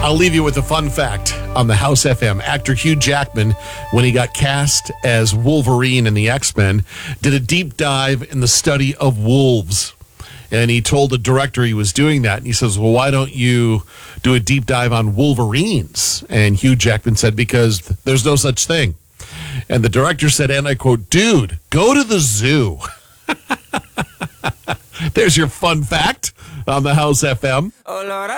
I'll leave you with a fun fact on the House FM. Actor Hugh Jackman, when he got cast as Wolverine in the X-Men, did a deep dive in the study of wolves. And he told the director he was doing that. And he says, well, why don't you do a deep dive on Wolverines? And Hugh Jackman said, because there's no such thing. And the director said, and I quote, dude, go to the zoo. There's your fun fact on the House FM.